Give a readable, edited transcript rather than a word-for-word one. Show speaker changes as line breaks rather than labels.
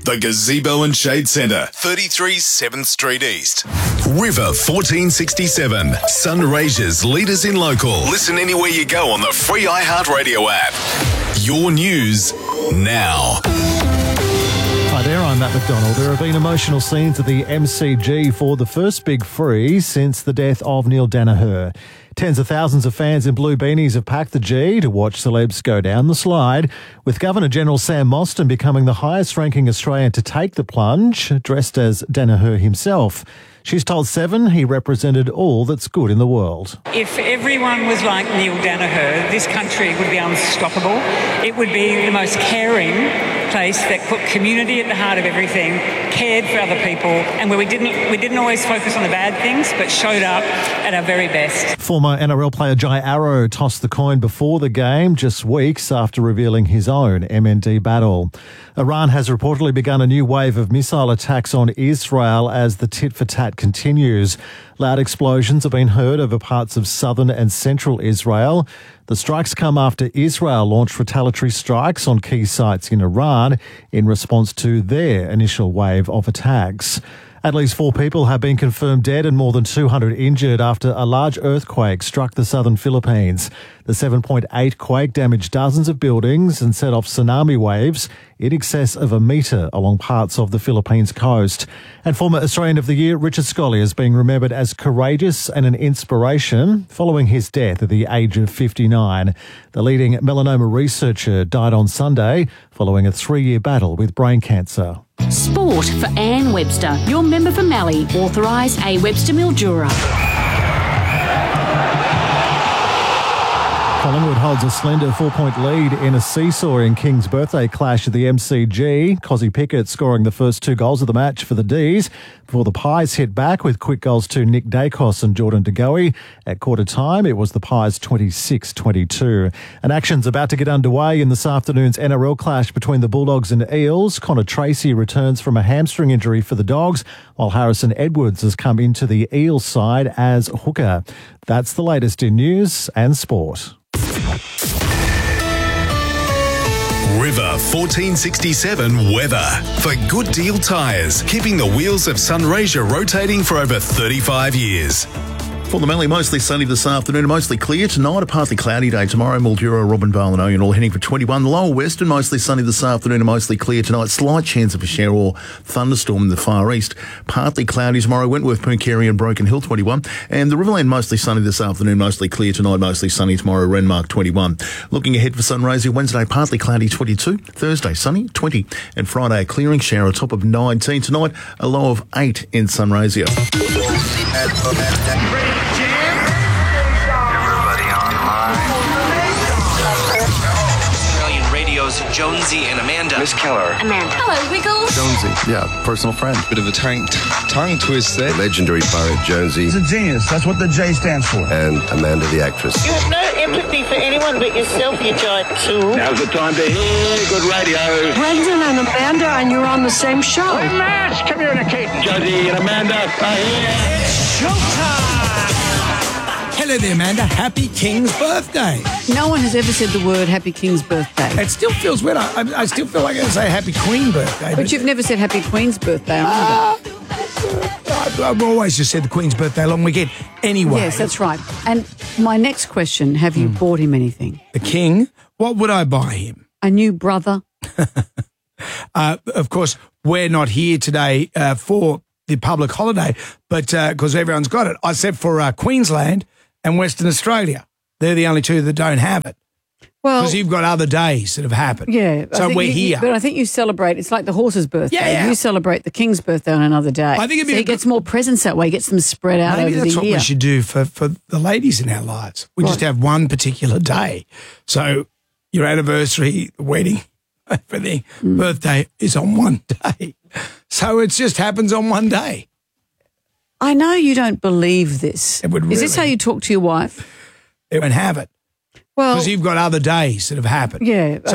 The Gazebo and Shade Centre, 33 7th Street East. River 1467, Sunraysia's leaders in local. Listen anywhere you go on the free iHeartRadio app. Your news now.
Hi there, I'm Matt McDonald. There have been emotional scenes at the MCG for the first big freeze since the death of Neil Danaher. Tens of thousands of fans in blue beanies have packed the G to watch celebs go down the slide, with Governor-General Sam Mostyn becoming the highest-ranking Australian to take the plunge, dressed as Danaher himself. She's told Seven he represented all that's good in the world.
If everyone was like Neil Danaher, this country would be unstoppable. It would be the most caring place that put community at the heart of everything, cared for other people, and where we didn't always focus on the bad things, but showed up at our very best.
Former NRL player Jai Arrow tossed the coin before the game, just weeks after revealing his own MND battle. Iran has reportedly begun a new wave of missile attacks on Israel as the tit-for-tat continues. Loud explosions have been heard over parts of southern and central Israel. The strikes come after Israel launched retaliatory strikes on key sites in Iran in response to their initial wave of attacks. At least 4 people have been confirmed dead and more than 200 injured after a large earthquake struck the southern Philippines. The 7.8 quake damaged dozens of buildings and set off tsunami waves in excess of 1 metre along parts of the Philippines coast. And former Australian of the Year Richard Scolyer is being remembered as courageous and an inspiration following his death at the age of 59. The leading melanoma researcher died on Sunday following a 3-year battle with brain cancer.
Sport for Anne Webster, your member for Mallee, authorised A. Webster Mildura.
Collingwood holds a slender 4-point lead in a seesaw-ing King's birthday clash at the MCG. Cozzy Pickett scoring the first 2 goals of the match for the D's before the Pies hit back with quick goals to Nick Dacos and Jordan De Goey. At quarter time, it was the Pies 26-22. And action's about to get underway in this afternoon's NRL clash between the Bulldogs and Eels. Connor Tracy returns from a hamstring injury for the Dogs, while Harrison Edwards has come into the Eels side as hooker. That's the latest in news and sport.
River 1467 weather. For Good Deal Tyres, keeping the wheels of Sunraysia rotating for over 35 years.
For the Mallee, mostly sunny this afternoon, mostly clear tonight, a partly cloudy day tomorrow. Mildura, Robinvale and Oyen all heading for 21. The lower western, mostly sunny this afternoon and mostly clear tonight. Slight chance of a shower or thunderstorm in the far east. Partly cloudy tomorrow. Wentworth, Pooncarie and Broken Hill 21. And the Riverland, mostly sunny this afternoon, mostly clear tonight, mostly sunny tomorrow. Renmark 21. Looking ahead for Sunraysia, Wednesday partly cloudy 22. Thursday sunny 20. And Friday a clearing shower, a top of 19. Tonight a low of 8 in Sunraysia.
Jonesy and Amanda.
Miss Keller.
Amanda. Hello, Wiggles.
Jonesy, yeah, personal friend.
Bit of a tongue twist there.
Legendary poet Jonesy.
He's a genius. That's what the J stands for.
And Amanda the actress.
You have no empathy for anyone but yourself, you giant tool.
Now's the time to hear good radio.
Brendan and Amanda, and you're on the same show.
We're mass communicating. Jonesy and Amanda are here.
It's showtime. Hello there, Amanda. Happy King's birthday.
No one has ever said the word Happy King's birthday.
It still feels weird. I still feel like I say Happy Queen birthday.
But you've never said Happy Queen's birthday either.
I've always just said the Queen's birthday long weekend. Anyway.
Yes, that's right. And my next question, have you bought him anything?
The King? What would I buy him?
A new brother?
Of course, we're not here today for the public holiday, but because everyone's got it. I said for Queensland and Western Australia. They're the only two that don't have it.
Well,
because you've got other days that have happened.
Yeah.
So we're here.
But I think you celebrate, it's like the horse's birthday.
Yeah.
You celebrate the King's birthday on another day.
I think
he gets more presents that way. He gets them spread out over the year.
Maybe that's what we should do for the ladies in our lives. We just have one particular day. So your anniversary, wedding, everything, birthday is on one day. So it just happens on one day.
I know you don't believe this. Is this how you talk to your wife?
It won't have it.
Well,
because you've got other days that have happened.
Yeah.